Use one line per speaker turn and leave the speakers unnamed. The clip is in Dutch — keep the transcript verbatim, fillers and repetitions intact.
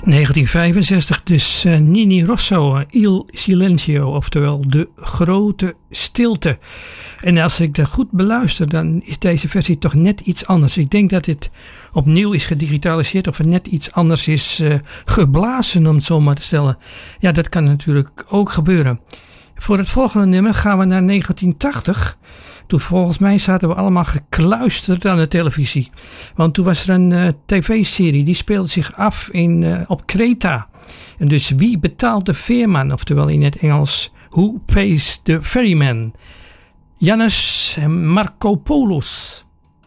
negentien vijfenzestig, dus uh, Nini Rosso, Il Silenzio, oftewel De Grote Stilte. En als ik dat goed beluister, dan is deze versie toch net iets anders. Ik denk dat dit opnieuw is gedigitaliseerd of er net iets anders is uh, geblazen, om het zo maar te stellen. Ja, dat kan natuurlijk ook gebeuren. Voor het volgende nummer gaan we naar negentien tachtig. Toen volgens mij zaten we allemaal gekluisterd aan de televisie. Want toen was er een uh, tv-serie die speelde zich af in, uh, op Kreta. En dus wie betaalt de veerman? Oftewel in het Engels, who pays the ferryman? Janus Markopoulos.